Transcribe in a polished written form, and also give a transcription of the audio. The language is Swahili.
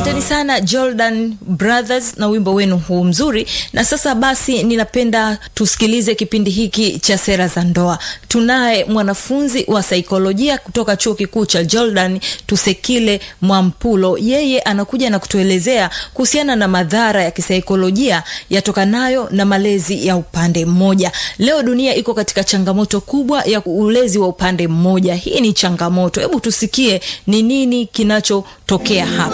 Asanteni sana Jordan Brothers na wimbo wenu huu mzuri. Na sasa basi ninapenda tusikilize kipindi hiki cha Sera za Ndoa. Tunaye mwanafunzi wa saikolojia kutoka Chuo Kikuu cha Jordan, Tusekile Mwampulo. Yeye anakuja na kutuelezea kuhusiana na madhara ya kisaikolojia yatokanayo na malezi ya upande mmoja. Leo dunia iko katika changamoto kubwa ya ulezi wa upande mmoja. Hii ni changamoto. Hebu tusikie ni nini kinachotokea hapa.